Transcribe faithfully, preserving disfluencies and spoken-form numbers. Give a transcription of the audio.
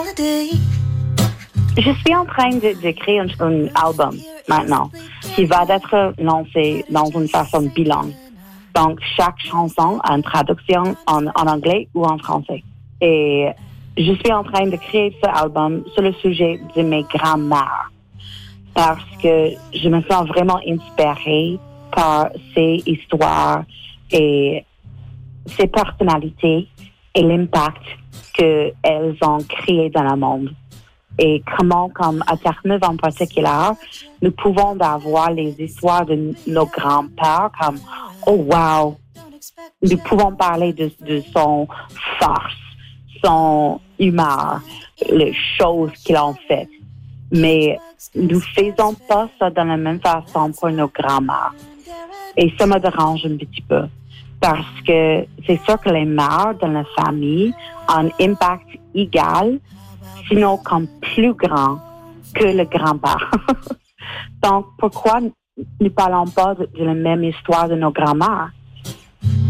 Je suis en train de, de créer un, un album maintenant qui va être lancé dans une façon bilingue. Donc, chaque chanson a une traduction en, en anglais ou en français. Et je suis en train de créer ce album sur le sujet de mes grands-mères parce que je me sens vraiment inspirée par ces histoires et ces personnalités et l'impact qu'elles ont créé dans le monde. Et comment, comme à Terre-Neuve en particulier, nous pouvons avoir les histoires de nos grands-pères comme « Oh, wow! » Nous pouvons parler de, de son force, son humeur, les choses qu'ils ont faites. Mais nous ne faisons pas ça de la même façon pour nos grands-mères. Et ça me dérange un petit peu. Parce que c'est sûr que les mères dans la famille ont un impact égal, sinon comme plus grand que le grand-père. Donc, pourquoi ne parlons pas de, de la même histoire de nos grands-mères?